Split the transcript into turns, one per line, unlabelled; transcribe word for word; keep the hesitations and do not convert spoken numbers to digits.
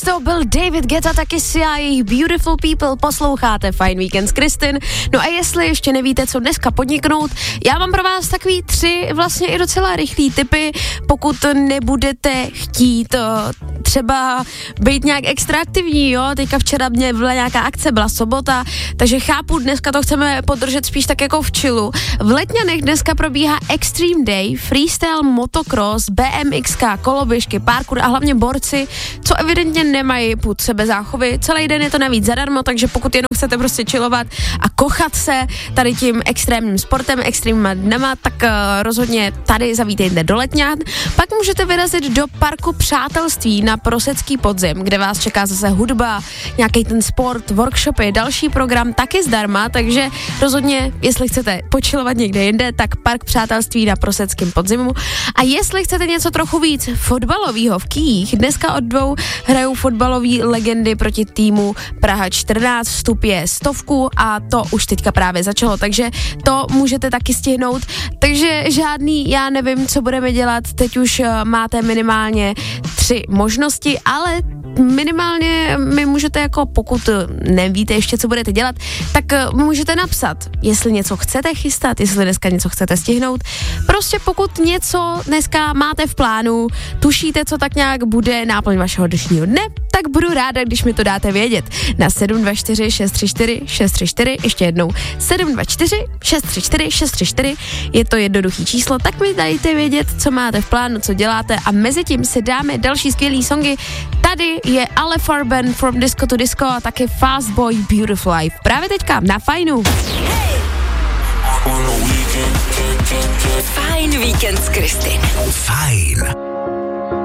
to byl David Guetta, taky si a jejich Beautiful People, posloucháte Fajn víkend s Kristin. No a jestli ještě nevíte, co dneska podniknout, já mám pro vás takový tři vlastně i docela rychlý tipy, pokud nebudete chtít třeba být nějak extra aktivní, jo, teďka včera mě byla nějaká akce, byla sobota, takže chápu, dneska to chceme podržet spíš tak jako v chillu. V Letňanech dneska probíhá Extreme Day, freestyle, motocross, bé em iks, koloběžky, parkour a hlavně borci, co evidentně nemají pud sebezáchovy. Celý den je to navíc zadarmo, takže pokud jenom chcete prostě chillovat a kochat se tady tím extrémním sportem, extrémníma dnema, tak uh, rozhodně tady zavítejte do Letňan. Pak můžete vyrazit do parku Přátelství na Prosecký podzim, kde vás čeká zase hudba, nějaký ten sport, workshopy, další program taky zdarma, takže rozhodně, jestli chcete počilovat někde jinde, tak park Přátelství na Proseckém podzimu. A jestli chcete něco trochu víc fotbalového v Kyjích, dneska od dvou hrajou fotbalové legendy proti týmu Praha čtrnáct, vstup je stovku a to už teďka právě začalo, takže to můžete taky stihnout. Takže žádný, já nevím, co budeme dělat, teď už máte minimálně tři možnosti, ale minimálně mi můžete jako, pokud nevíte ještě, co budete dělat, tak můžete napsat, jestli něco chcete chystat, jestli dneska něco chcete stihnout. Prostě pokud něco dneska máte v plánu, tušíte, co tak nějak bude náplň vašeho dnešního dne, tak budu ráda, když mi to dáte vědět. Na sedm dva čtyři šest tři čtyři šest tři čtyři, ještě jednou sedm dva čtyři šest tři čtyři šest tři čtyři, je to jednoduchý číslo, tak mi dajte vědět, co máte v plánu, co děláte a mezi tím si dáme další skvělý songy. Tady je Ale Farben From Disco to Disco a taky Fast Boy Beautiful Life. Právě teďka na Fajnu. Hey.
Fajn víkend s Kristin.
Fajn.